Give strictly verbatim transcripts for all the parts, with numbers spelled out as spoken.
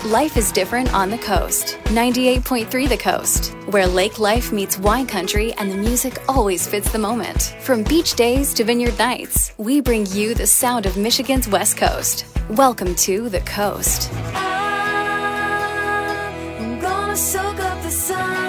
Life is different on the coast. ninety-eight point three The Coast, where lake life meets wine country and the music always fits the moment. From beach days to vineyard nights, we bring you the sound of Michigan's West Coast. Welcome to The Coast. I'm gonna soak up the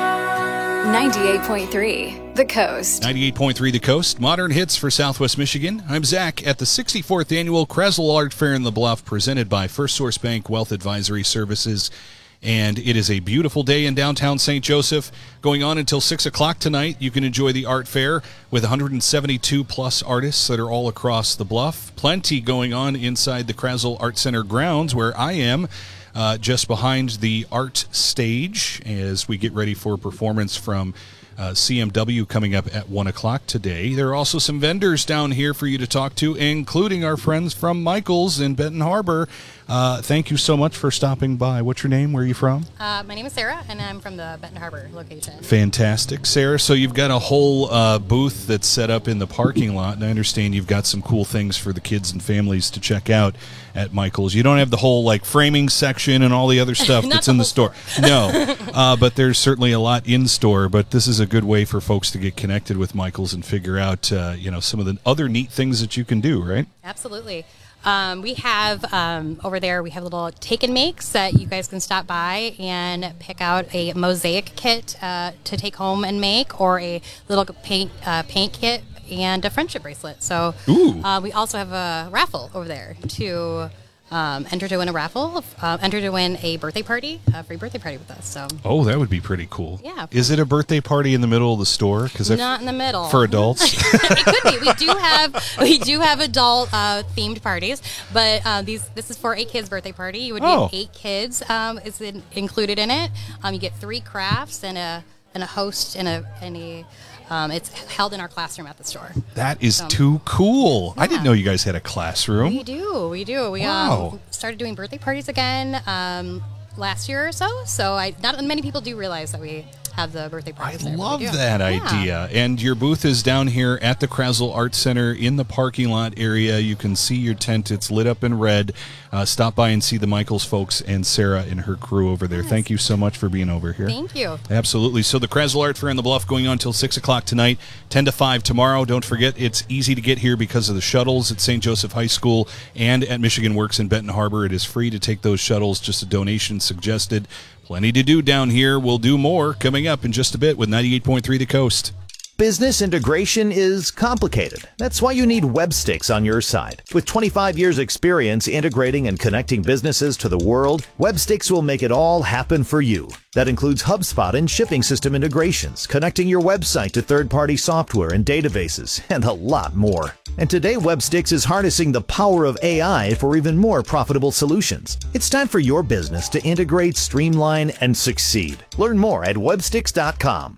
sun. ninety-eight point three The Coast. ninety-eight point three The Coast, modern hits for Southwest Michigan. I'm Zach at the sixty-fourth Annual Krasl Art Fair in the Bluff, presented by First Source Bank Wealth Advisory Services. And it is a beautiful day in downtown Saint Joseph, going on until six o'clock tonight. You can enjoy the art fair with one hundred seventy-two plus artists that are all across the bluff. Plenty going on inside the Krasl Art Center grounds, where I am, uh, just behind the art stage, as we get ready for a performance from Uh, C M W coming up at one o'clock today. There are also some vendors down here for you to talk to, including our friends from Michael's in Benton Harbor. Uh, thank you so much for stopping by. What's your name? Where are you from? Uh, my name is Sarah, and I'm from the Benton Harbor location. Fantastic, Sarah. So you've got a whole uh, booth that's set up in the parking lot, and I understand you've got some cool things for the kids and families to check out at Michael's. You don't have the whole like framing section and all the other stuff that's the in the store. store. No, uh, but there's certainly a lot in store. But this is a good way for folks to get connected with Michael's and figure out, uh, you know, some of the other neat things that you can do, right? Absolutely. Um, we have um, over there, we have little take and makes that you guys can stop by and pick out a mosaic kit uh, to take home and make, or a little paint uh, paint kit and a friendship bracelet. So uh, we also have a raffle over there to um, enter to win a raffle, uh, enter to win a birthday party, a free birthday party with us. So oh, that would be pretty cool. Yeah. Is it a birthday party in the middle of the store? Cause not in the middle for adults. It could be. We do have we do have adult uh, themed parties, but uh, these this is for a kid's birthday party. You would Oh. get eight kids. Um, is in, included in it. Um, you get three crafts and a and a host and a and a. Um, it's held in our classroom at the store. That is So, too cool. yeah. I didn't know you guys had a classroom. We do. We do. We Wow. um, started doing birthday parties again um, last year or so. So I not many people do realize that we have the birthday I parties there, but we love do. that Yeah. idea. And your booth is down here at the Krasl Art Center in the parking lot area. You can see your tent. It's lit up in red. Uh, stop by and see the Michaels folks and Sarah and her crew over there. Yes. Thank you so much for being over here. Thank you. Absolutely. So the Krasl Art Fair in the Bluff going on until six o'clock tonight, ten to five tomorrow. Don't forget, it's easy to get here because of the shuttles at Saint Joseph High School and at Michigan Works in Benton Harbor. It is free to take those shuttles, just a donation suggested. Plenty to do down here. We'll do more coming up in just a bit with ninety-eight point three The Coast. Business integration is complicated. That's why you need Webstix on your side. With twenty-five years experience integrating and connecting businesses to the world, Webstix will make it all happen for you. That includes HubSpot and shipping system integrations, connecting your website to third-party software and databases, and a lot more. And today, Webstix is harnessing the power of A I for even more profitable solutions. It's time for your business to integrate, streamline, and succeed. Learn more at webstix dot com.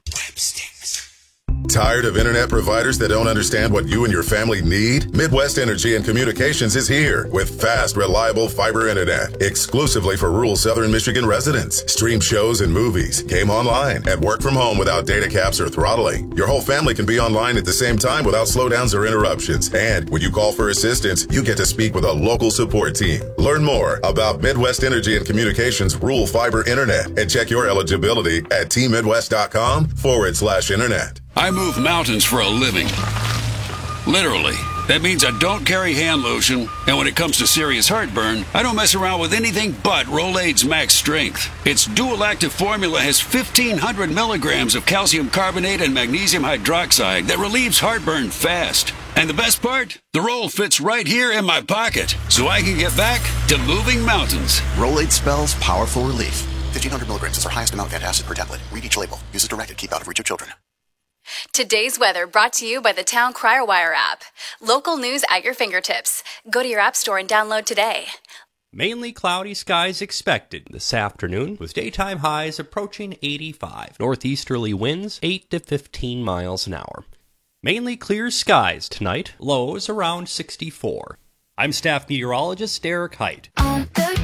Tired of internet providers that don't understand what you and your family need? Midwest Energy and Communications is here with fast, reliable fiber internet exclusively for rural southern Michigan residents. Stream shows and movies, game online, and work from home without data caps or throttling. Your whole family can be online at the same time without slowdowns or interruptions. And when you call for assistance, you get to speak with a local support team. Learn more about Midwest Energy and Communications rural fiber internet and check your eligibility at t midwest dot com forward slash internet. I move mountains for a living. Literally. That means I don't carry hand lotion, and when it comes to serious heartburn, I don't mess around with anything but Rolaids Max Strength. Its dual active formula has fifteen hundred milligrams of calcium carbonate and magnesium hydroxide that relieves heartburn fast. And the best part? The roll fits right here in my pocket, so I can get back to moving mountains. Rolaids spells powerful relief. fifteen hundred milligrams is our highest amount of antacid per tablet. Read each label. Use as directed. Keep out of reach of children. Today's weather brought to you by the Town Crier Wire app. Local news at your fingertips. Go to your app store and download today. Mainly cloudy skies expected this afternoon, with daytime highs approaching eighty-five. Northeasterly winds eight to fifteen miles an hour. Mainly clear skies tonight, lows around sixty-four. I'm staff meteorologist Derek Height.